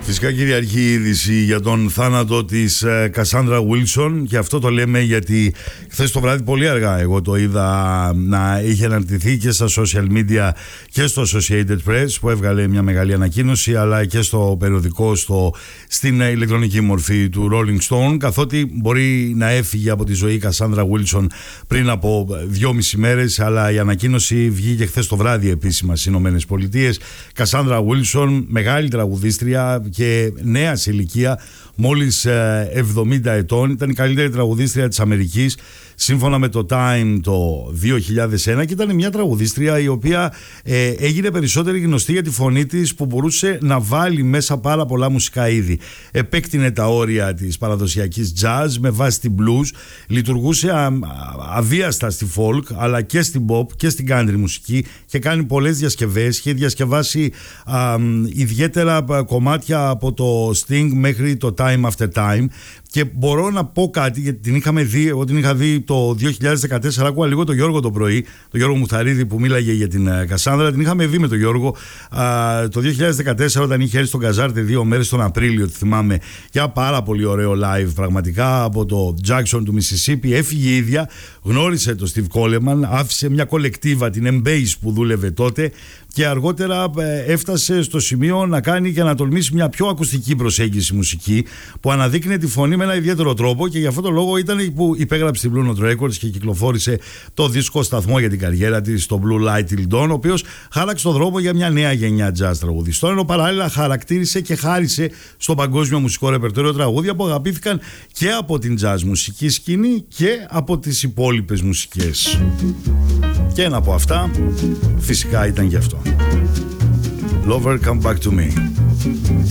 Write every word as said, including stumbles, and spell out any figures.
Φυσικά κυριαρχεί η είδηση για τον θάνατο της Κασάνδρα Βίλσον, και αυτό το λέμε γιατί χθες το βράδυ πολύ αργά εγώ το είδα να είχε αναρτηθεί και στα social media και στο Associated Press, που έβγαλε μια μεγάλη ανακοίνωση, αλλά και στο περιοδικό, στο, στην ηλεκτρονική μορφή του Rolling Stone, καθότι μπορεί να έφυγε από τη ζωή η Κασάνδρα Βίλσον πριν από δυόμιση μέρες, αλλά η ανακοίνωση βγήκε χθες το βράδυ επίσημα στις Ηνωμένες Πολιτείες. Κασάνδρα Βίλσον, μεγάλη τραγουδίστρια και νέα σε ηλικία, μόλις εβδομήντα ετών, ήταν η καλύτερη τραγουδίστρια της Αμερικής σύμφωνα με το Time το δύο χιλιάδες ένα, και ήταν μια τραγουδίστρια η οποία ε, έγινε περισσότερη γνωστή για τη φωνή της, που μπορούσε να βάλει μέσα πάρα πολλά μουσικά είδη. Επέκτηνε τα όρια της παραδοσιακής jazz με βάση την blues, λειτουργούσε α, α, αβίαστα στη folk αλλά και στην pop και στην country μουσική, και κάνει πολλές διασκευές, είχε διασκευάσει α, ιδιαίτερα κομμάτια από το Sting μέχρι το Time After Time. Και μπορώ να πω κάτι, γιατί την είχαμε δει, εγώ την είχα δει το δύο χιλιάδες δεκατέσσερα, άκουγα λίγο τον Γιώργο το πρωί, τον Γιώργο Μουθαρίδη που μίλαγε για την Κασάνδρα, την είχαμε δει με τον Γιώργο α, το δύο χιλιάδες δεκατέσσερα, όταν είχε έρθει στον Καζάρτε δύο μέρες τον Απρίλιο, θυμάμαι, για πάρα πολύ ωραίο live πραγματικά από το Jackson του Mississippi. Έφυγε η ίδια, γνώρισε τον Steve Coleman, άφησε μια κολεκτίβα, την Embase, που δούλευε τότε, και αργότερα έφτασε στο σημείο να κάνει και να τολμήσει μια πιο ακουστική προσέγγιση μουσική, που αναδείκνυε τη φωνή με ένα ιδιαίτερο τρόπο, και γι' αυτό το λόγο ήταν που υπέγραψε την Blue Note Records και κυκλοφόρησε το δίσκο σταθμό για την καριέρα της, το Blue Light Till Dawn, ο οποίος χάραξε τον δρόμο για μια νέα γενιά jazz τραγουδιστών, ενώ παράλληλα χαρακτήρισε και χάρισε στο παγκόσμιο μουσικό ρεπερτόριο τραγούδια που αγαπήθηκαν και από την jazz μουσική σκηνή και από τις υπόλοιπες μουσικές. Και ένα από αυτά φυσικά ήταν και αυτό. Lover, come back to me.